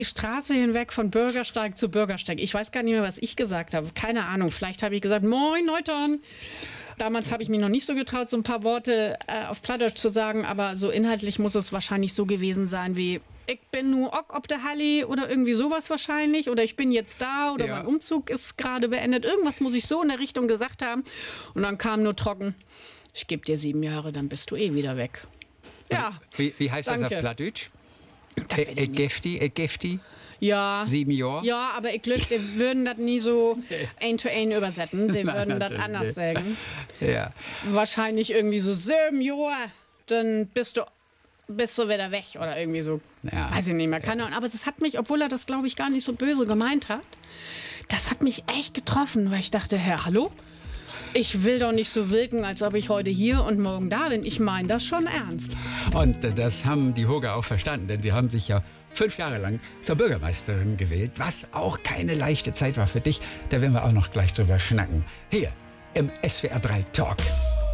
Die Straße hinweg von Bürgersteig zu Bürgersteig. Ich weiß gar nicht mehr, was ich gesagt habe. Keine Ahnung. Vielleicht habe ich gesagt, Moin, Leutern. Damals habe ich mich noch nicht so getraut, so ein paar Worte auf Plattdeutsch zu sagen, aber so inhaltlich muss es wahrscheinlich so gewesen sein wie ich bin nur ob der Halli oder irgendwie sowas wahrscheinlich oder ich bin jetzt da oder mein Umzug ist gerade beendet. Irgendwas muss ich so in der Richtung gesagt haben und dann kam nur trocken, ich gebe dir 7 Jahre, dann bist du eh wieder weg. Ja. Wie heißt das auf Plattdeutsch? Gefti? Ja. 7 Jahre? Ja, aber ich glaube, die würden das nie so ein-to-ein übersetzen. Die würden das anders sagen. Ja. Wahrscheinlich irgendwie so 7 Jahre, dann bist du wieder weg oder irgendwie so. Ja. Weiß ich nicht mehr. Keine Ahnung. Aber es hat mich, obwohl er das, glaube ich, gar nicht so böse gemeint hat, das hat mich echt getroffen, weil ich dachte, hallo? Ich will doch nicht so wirken, als ob ich heute hier und morgen da bin. Ich meine das schon ernst. Und das haben die Hoger auch verstanden, denn sie haben sich ja 5 Jahre lang zur Bürgermeisterin gewählt, was auch keine leichte Zeit war für dich. Da werden wir auch noch gleich drüber schnacken. Hier im SWR 3 Talk.